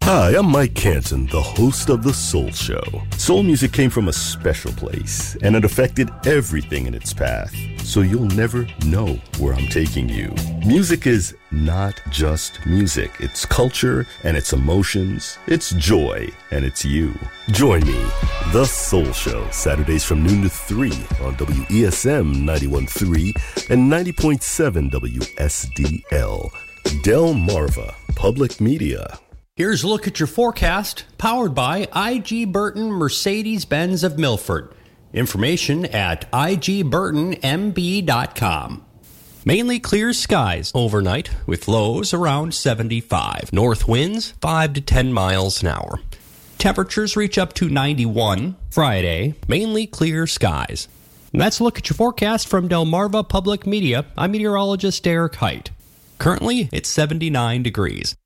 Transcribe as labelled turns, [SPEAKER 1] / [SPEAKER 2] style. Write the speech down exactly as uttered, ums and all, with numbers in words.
[SPEAKER 1] Hi, I'm Mike Canton, the host of The Soul Show. Soul music came from a special place, and it affected everything in its path. So you'll never know where I'm taking you. Music is not just music. It's culture and it's emotions. It's joy and it's you. Join me, The Soul Show, Saturdays from noon to three on W E S M ninety-one point three and ninety point seven W S D L. Delmarva Public Media.
[SPEAKER 2] Here's a look at your forecast, powered by I G Burton Mercedes-Benz of Milford. Information at I G burton M B dot com. Mainly clear skies overnight with lows around seventy-five. North winds five to ten miles an hour. Temperatures reach up to ninety-one. Friday, mainly clear skies. And that's a look at your forecast from Delmarva Public Media. I'm meteorologist Derek Height. Currently, it's seventy-nine degrees.